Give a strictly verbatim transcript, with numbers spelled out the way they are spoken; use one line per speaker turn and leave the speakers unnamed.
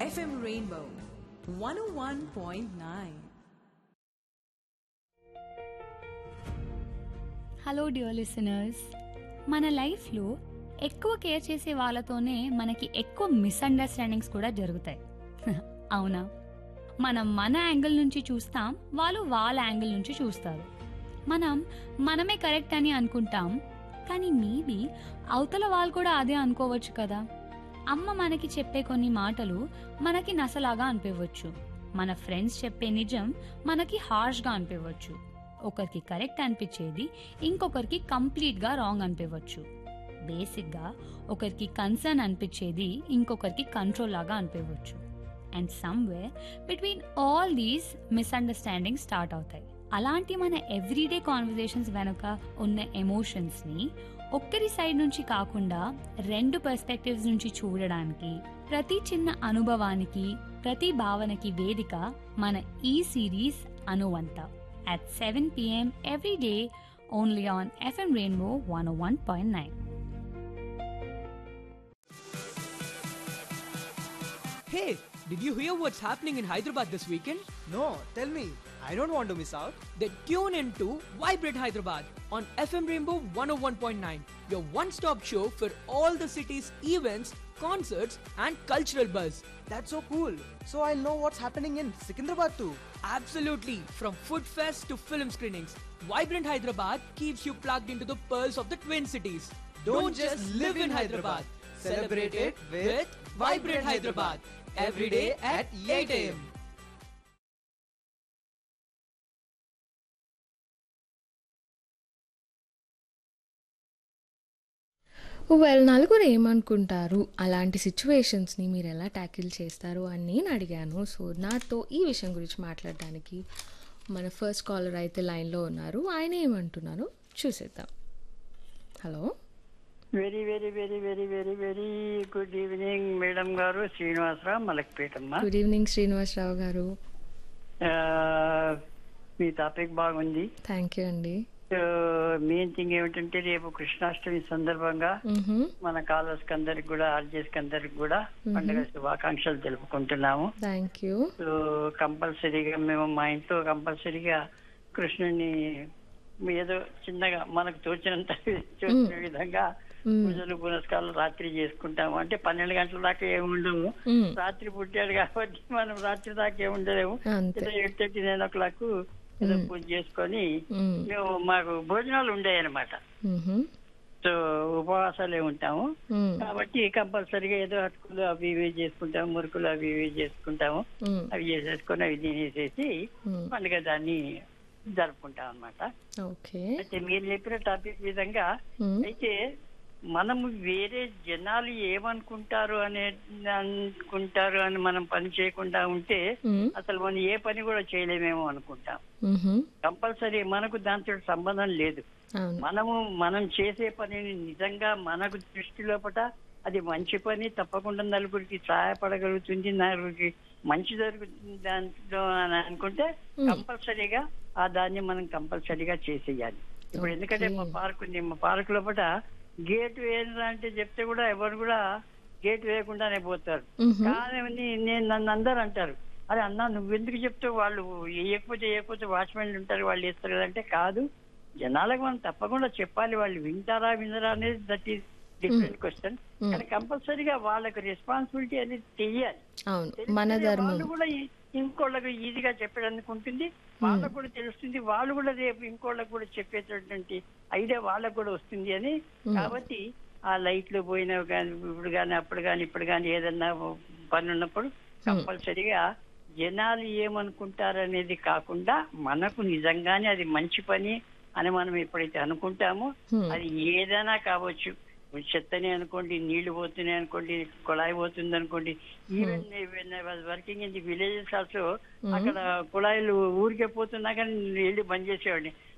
F M Rainbow one oh one point nine.
Hello dear listeners, మన లైఫ్లో ఎక్కువ care చేసే వాళ్ళతోనే మనకి ఎక్కువ మిస్అండర్స్టాండింగ్స్ కూడా జరుగుతాయి. అవునా? మనం మన యాంగిల్ నుంచి చూస్తాం, వాళ్ళు వాళ్ళ యాంగిల్ నుంచి చూస్తారు. మనం మనమే కరెక్ట్ అని అనుకుంటాం, కానీ మేబీ అవతల వాళ్ళు కూడా అదే అనుకోవచ్చు కదా. అమ్మ మనకి చెప్పే కొన్ని మాటలు మనకి నసలాగా అనిపించవచ్చు. మన ఫ్రెండ్స్ చెప్పే నిజం మనకి హార్ష్గా అనిపించవచ్చు. ఒకరికి కరెక్ట్ అనిపించేది ఇంకొకరికి కంప్లీట్గా రాంగ్ అనిపించవచ్చు. బేసిక్గా ఒకరికి కన్సర్న్ అనిపించేది ఇంకొకరికి కంట్రోల్ లాగా అనిపించవచ్చు. And somewhere between all these misunderstanding start అవుతాయి. అలాంటి మన ఎవ్రీడే కాన్వర్జేషన్స్ వెనుక ఉన్న ఎమోషన్స్ని ఒక్కరి సైడ్ నుంచి కాకుండా రెండు పర్స్పెక్టివ్స్ నుంచి చూడడానికి, ప్రతి చిన్న అనుభవానికి, ప్రతి భావనకి వేదిక మన ఈ series అనువంత. At seven p m every day, only on F M Rainbow one oh one point nine.
Hey, did you hear what's happening in Hyderabad this weekend?
No, tell me. I don't want to miss out.
Then tune in to Vibrate Hyderabad on F M Rainbow one oh one point nine, your one-stop show for all the city's events, concerts and cultural buzz.
That's so cool. So I'll know what's happening in Secunderabad too.
Absolutely. From food fest to film screenings, Vibrant Hyderabad keeps you plugged into the pearls of the Twin Cities.
Don't
Don't
just
just
live
live
in
in
Hyderabad.
Hyderabad.
Celebrate it with
Vibrant Hyderabad. Every day at eight a m
well, నలుగురు ఏమనుకుంటారు, అలాంటి సిచ్యువేషన్స్ని మీరు ఎలా tackle చేస్తారు అని నేను అడిగాను. So నాతో ఈ విషయం గురించి మాట్లాడడానికి మన ఫస్ట్ కాలర్ అయితే లైన్లో ఉన్నారు. ఆయన ఏమంటున్నారు చూసేద్దాం. Hello,
very very very very very very good evening madam గారు. శ్రీనివాసరావు, మలక్పేటమ్మ.
గుడ్ ఈవినింగ్ శ్రీనివాసరావు గారు.
ఆ, మీ టాపిక్ బాగుంది.
థ్యాంక్ యూ అండి.
మెయిన్ థింగ్ ఏమిటంటే రేపు కృష్ణాష్టమి సందర్భంగా
మ్హూ.
మన కాలర్స్ అందరికి కూడా, ఆర్జేస్ అందరికి కూడా పండుగ శుభాకాంక్షలు తెలుపుకుంటున్నాము.
Thank you.
సో కంపల్సరీగా మేము మా ఇంట్లో కంపల్సరీగా కృష్ణుని ఏదో చిన్నగా మనకు తోచినంత తోచిన విధంగా పూజలు పునస్కారాలు రాత్రి చేసుకుంటాము. అంటే పన్నెండు గంటల దాకా ఏముండవు,
మ్.
రాత్రి పుట్టాడు కాబట్టి మనం రాత్రి దాకా ఏముండలేము.
అంతే.
ఏదో ఎయిట్ థర్టీ నైన్ ఓ క్లాక్ ఏదో పూజ చేసుకొని
మ్.
మేము మాకు భోజనాలు ఉండేవి అనమాట.
మ్హూ.
సో ఉపవాసాలే ఉంటాము
మ్.
కాబట్టి కంపల్సరీగా ఏదో అటుకులు అవి ఇవి చేసుకుంటాము, మురుకులు అవి ఇవి చేసుకుంటాము.
మ్.
అవి చేసేసుకొని అవి తినేసేసి
మ్.
పండుగ దాన్ని జరుపుకుంటాం అనమాట.
ఓకే.
అయితే మీరు చెప్పిన టాపిక్ విధంగా
మ్.
అయితే మనము వేరే జనాలు ఏమనుకుంటారు అనే అనుకుంటారు అని మనం పని చేయకుండా ఉంటే
మ్.
అసలు మనం ఏ పని కూడా చేయలేమేమో అనుకుంటాం.
మ్హూ.
కంపల్సరీ మనకు దాంతో సంబంధం లేదు.
అవును.
మనము మనం చేసే పనిని నిజంగా మనకు దృష్టి లోపట అది మంచి పని, తప్పకుండా నలుగురికి సహాయపడగలుగుతుంది, నలుగురికి మంచి జరుగుతుంది దాంట్లో అని అనుకుంటే కంపల్సరీగా ఆ దాన్ని మనం కంపల్సరీగా చేసేయాలి. ఇప్పుడు ఎందుకంటే మా పార్క్ ఉంది, మా పార్క్ లోపల గేట్ వేయరా అంటే చెప్తే కూడా ఎవరు కూడా గేట్ వేయకుండానే పోతారు. కానీ నేను నన్ను అందరు అంటారు, అరే అన్నా నువ్వెందుకు చెప్తావు, వాళ్ళు వేయకపోతే వేయకపోతే వాచ్మెన్లు ఉంటారు వాళ్ళు వేస్తారు కదంటే, కాదు జనాలకు మనం తప్పకుండా చెప్పాలి. వాళ్ళు వింటారా వినరా అనేది దట్ ఈస్ డిఫరెంట్ క్వశ్చన్. కానీ కంపల్సరీగా వాళ్ళకి రెస్పాన్సిబిలిటీ అనేది తెలియాలి.
అవును,
తెలిస్తే
మన ధర్మం.
వాళ్ళు కూడా ఈ- ఇంకోళ్ళకి ఈజీగా చెప్పడానికి ఉంటుంది, వాళ్ళకు కూడా తెలుస్తుంది, వాళ్ళు కూడా రేపు ఇంకోళ్ళకి కూడా చెప్పేటటువంటి ఐడియా వాళ్ళకు కూడా వస్తుంది అని. కాబట్టి ఆ లైట్లు పోయినవి కానీ ఇప్పుడు కానీ అప్పుడు కానీ ఇప్పుడు కానీ ఏదన్నా పని ఉన్నప్పుడు కంపల్సరీగా జనాలు ఏమనుకుంటారనేది కాకుండా మనకు నిజంగానే అది మంచి పని అని మనం ఎప్పుడైతే అనుకుంటామో అది ఏదైనా కావచ్చు. చెత్తనే అనుకోండి, నీళ్లు పోతున్నాయి అనుకోండి, కుళాయి పోతుంది అనుకోండి. Even working in the villages also అక్కడ కుళాయిలు ఊరికే పోతున్నా కానీ నీళ్లు బంద్ చేసేవాడిని.